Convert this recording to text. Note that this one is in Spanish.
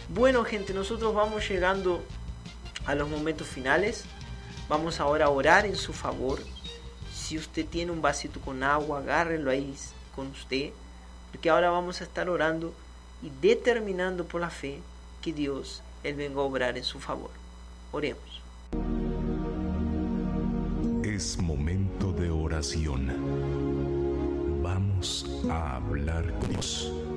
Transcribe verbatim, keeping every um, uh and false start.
Bueno, gente, nosotros vamos llegando a los momentos finales. Vamos ahora a orar en su favor. Si usted tiene un vasito con agua, agárrenlo ahí con usted, porque ahora vamos a estar orando y determinando por la fe que Dios, Él venga a obrar en su favor. Oremos. Es momento de oración. Vamos a hablar con Dios.